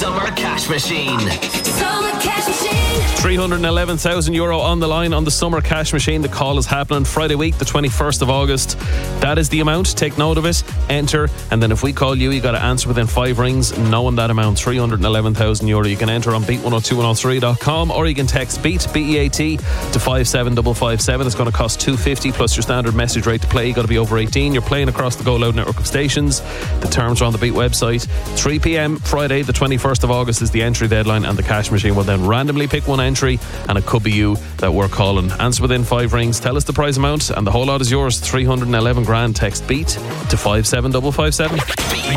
Summer Cash Machine. Summer Cash Machine. €311,000 on the line on the Summer Cash Machine. The call is happening Friday week, the 21st of August. That is the amount. Take note of it, enter, and then if we call you, you got to answer within 5 rings knowing that amount. €311,000. You can enter on beat102103.com, or you can text BEAT, BEAT, to 57557. It's going to cost $2.50 plus your standard message rate to play. You got to be over 18. You're playing across the Go Loud network of stations. The terms are on the Beat website. 3 p.m. Friday, the 21st of August is the entry deadline, and the Cash Machine will then randomly pick one entry, and it could be you that we're calling. Answer within 5 rings, tell us the prize amount, and the whole lot is yours. 311 grand. Text BEAT to 57557.